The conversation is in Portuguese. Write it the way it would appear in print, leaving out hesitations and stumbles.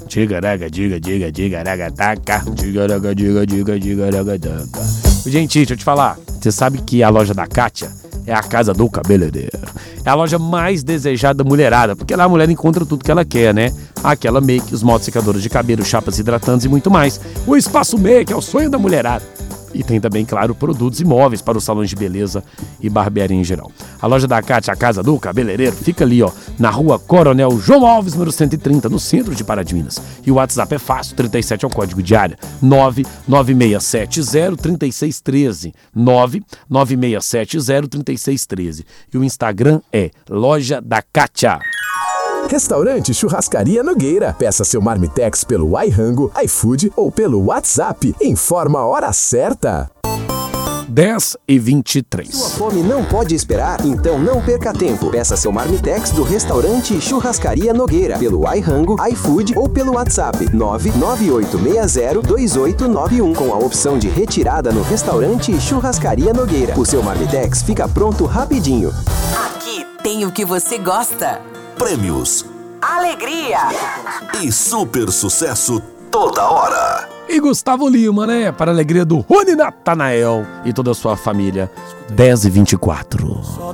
Tigaraga, diga, digaraga, taca. Tigaraga, digaraga, taca. Gente, deixa eu te falar. Você sabe que a loja da Kátia é a casa do cabeleireiro. É a loja mais desejada da mulherada, porque lá a mulher encontra tudo que ela quer, né? Aquela make, os moldes secadores de cabelo, chapas hidratantes e muito mais. O Espaço Make é o sonho da mulherada. E tem também, claro, produtos e móveis para os salões de beleza e barbearia em geral. A loja da Kátia, a casa do cabeleireiro, fica ali, ó, na rua Coronel João Alves, número 130, no centro de Pará de Minas. E o WhatsApp é fácil, 37 é o código de área, 996703613, 996703613. E o Instagram é Loja da Kátia. Restaurante Churrascaria Nogueira. Peça seu Marmitex pelo iRango, iFood ou pelo WhatsApp. Informa a hora certa. 10h23. Sua fome não pode esperar? Então não perca tempo. Peça seu Marmitex do Restaurante Churrascaria Nogueira pelo iRango, iFood ou pelo WhatsApp 998602891 com a opção de retirada no Restaurante Churrascaria Nogueira. O seu Marmitex fica pronto rapidinho. Aqui tem o que você gosta. Prêmios, Alegria e super sucesso toda hora. E Gustavo Lima, né? Para a alegria do Rony Natanael e toda a sua família. 10h24.